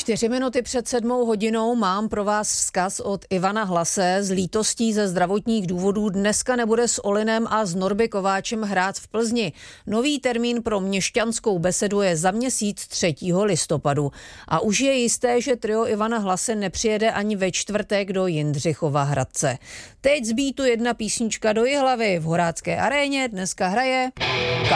4 minuty před 7 hodinou mám pro vás vzkaz od Ivana Hlase. Z lítostí ze zdravotních důvodů dneska nebude s Olinem a s Norby Kováčem hrát v Plzni. Nový termín pro měšťanskou besedu je za měsíc 3. listopadu. A už je jisté, že trio Ivana Hlase nepřijede ani ve čtvrtek do Jindřichova Hradce. Teď z beatu jedna písnička do Jihlavy. V Horácké aréně dneska hraje